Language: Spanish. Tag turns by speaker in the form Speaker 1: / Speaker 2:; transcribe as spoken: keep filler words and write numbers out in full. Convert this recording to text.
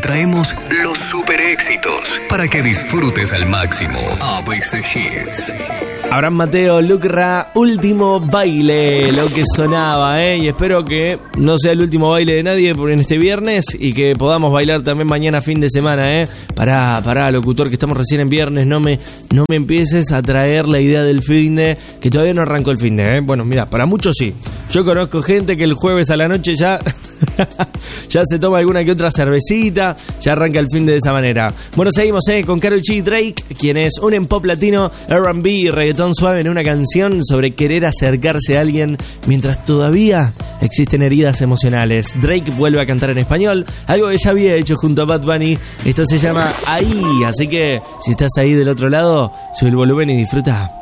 Speaker 1: traemos los super éxitos para que disfrutes al máximo. A B C Hits.
Speaker 2: Abraham Mateo, Lucra, último baile, lo que sonaba, ¿eh? Y espero que no sea el último baile de nadie en este viernes y que podamos bailar también mañana fin de semana, ¿eh? Pará, pará, locutor, que estamos recién en viernes, no me, no me empieces a traer la idea del fin de, que todavía no arrancó el fin de, ¿eh? Bueno, mira, para muchos sí. Yo conozco gente que el jueves a la noche ya, ya se toma alguna que otra cervecita, ya arranca el fin de esa manera. Bueno, seguimos, ¿eh? Con Karol G y Drake, quien es un en pop latino, R and B y reggaetón suave en una canción sobre querer acercarse a alguien mientras todavía existen heridas emocionales. Drake vuelve a cantar en español, algo que ya había hecho junto a Bad Bunny. Esto se llama Ahí, así que si estás ahí del otro lado, sube el volumen y disfruta.